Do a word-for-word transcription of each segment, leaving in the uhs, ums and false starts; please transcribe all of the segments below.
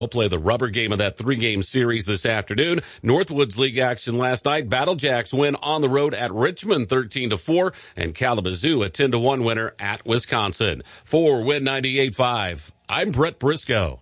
We'll play the rubber game of that three-game series this afternoon. Northwoods League action last night. Battle Jacks win on the road at Richmond thirteen to four, and Kalamazoo a ten to one winner at Wisconsin. For Win ninety-eight point five, I'm Brett Briscoe.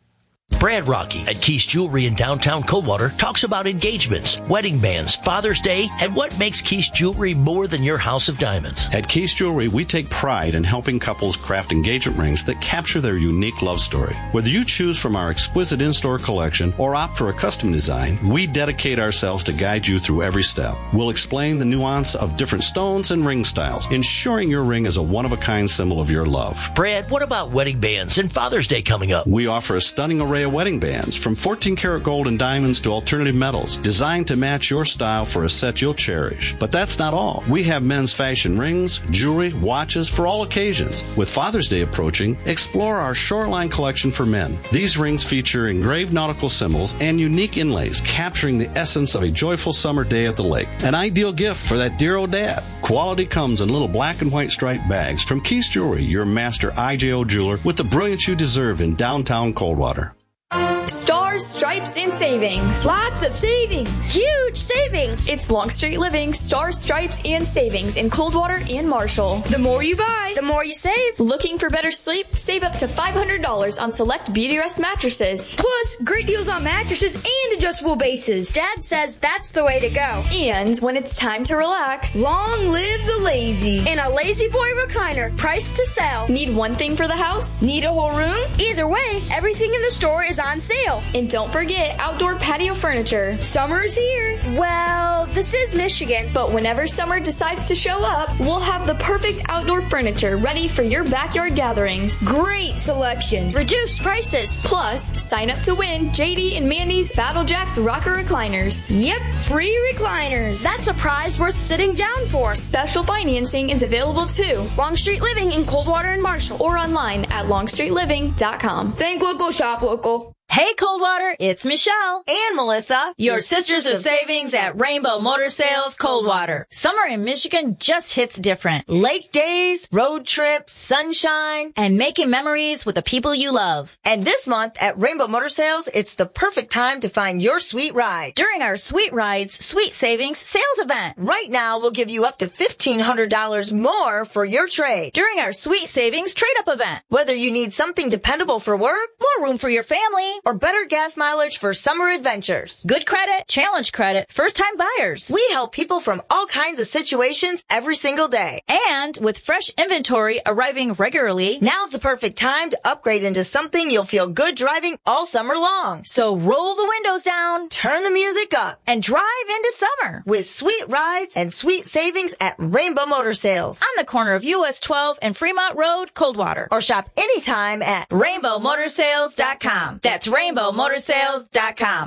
Brad Rocky at Keith's Jewelry in downtown Coldwater talks about engagements, wedding bands, Father's Day, and what makes Keith's Jewelry more than your house of diamonds. At Keith's Jewelry, we take pride in helping couples craft engagement rings that capture their unique love story. Whether you choose from our exquisite in-store collection or opt for a custom design, we dedicate ourselves to guide you through every step. We'll explain the nuance of different stones and ring styles, ensuring your ring is a one-of-a-kind symbol of your love. Brad, what about wedding bands and Father's Day coming up? We offer a stunning array of wedding bands, from fourteen karat gold and diamonds to alternative metals, designed to match your style for a set you'll cherish. But that's not all. We have men's fashion rings, jewelry, watches for all occasions. With Father's Day approaching, explore our Shoreline collection for men. These rings feature engraved nautical symbols and unique inlays, capturing the essence of a joyful summer day at the lake. An ideal gift for that dear old dad. Quality comes in little black and white striped bags from Keith's Jewelry, your master I J O jeweler, with the brilliance you deserve in downtown Coldwater. Stars, Stripes, and Savings. Lots of savings. Huge savings. It's Longstreet Living, Stars, Stripes, and Savings in Coldwater and Marshall. The more you buy, the more you save. Looking for better sleep? Save up to five hundred dollars on select Beautyrest mattresses. Plus, great deals on mattresses and adjustable bases. Dad says that's the way to go. And when it's time to relax, long live the lazy. And a Lazy Boy recliner, priced to sell. Need one thing for the house? Need a whole room? Either way, everything in the store is on sale. And don't forget outdoor patio furniture. Summer is here. Well, this is Michigan. But whenever summer decides to show up, we'll have the perfect outdoor furniture ready for your backyard gatherings. Great selection. Reduced prices. Plus, sign up to win J D and Mandy's Battle Jacks Rocker Recliners. Yep, free recliners. That's a prize worth sitting down for. Special financing is available too. Longstreet Living in Coldwater and Marshall. Or online at longstreet living dot com. Think local, shop local. Hey Coldwater, it's Michelle and Melissa, your sisters of savings at Rainbow Motor Sales Coldwater. Summer in Michigan just hits different. Lake days, road trips, sunshine, and making memories with the people you love. And this month at Rainbow Motor Sales, it's the perfect time to find your sweet ride during our Sweet Rides, Sweet Savings sales event. Right now, we'll give you up to fifteen hundred dollars more for your trade during our Sweet Savings trade-up event. Whether you need something dependable for work, more room for your family, or better gas mileage for summer adventures. Good credit, challenge credit, first-time buyers. We help people from all kinds of situations every single day. And with fresh inventory arriving regularly, now's the perfect time to upgrade into something you'll feel good driving all summer long. So roll the windows down, turn the music up, and drive into summer with sweet rides and sweet savings at Rainbow Motor Sales on the corner of U S twelve and Fremont Road, Coldwater. Or shop anytime at rainbow motor sales dot com. That's rainbow motor sales dot com.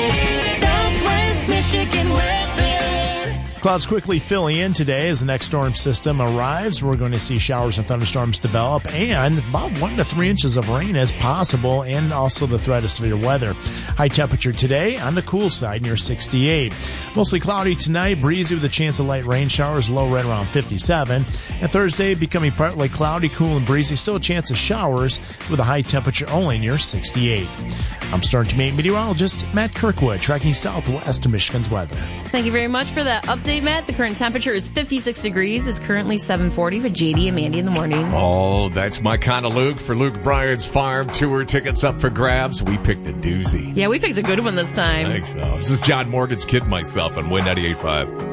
Southwest Michigan weather. Clouds quickly filling in today as the next storm system arrives. We're going to see showers and thunderstorms develop and about one to three inches of rain as possible, and also the threat of severe weather. High temperature today on the cool side near sixty-eight. Mostly cloudy tonight, breezy with a chance of light rain showers, low right around fifty-seven. And Thursday becoming partly cloudy, cool and breezy, still a chance of showers with a high temperature only near sixty-eight. I'm Stern to Maine meteorologist Matt Kirkwood, tracking southwest to Michigan's weather. Thank you very much for that update, Matt. The current temperature is fifty-six degrees. It's currently seven forty with J D and Mandy in the morning. Oh, that's my kind of Luke. For Luke Bryant's farm tour tickets up for grabs, we picked a doozy. Yeah, we picked a good one this time. I think so. This is John Morgan's Kid Myself on Win ninety-eight point five.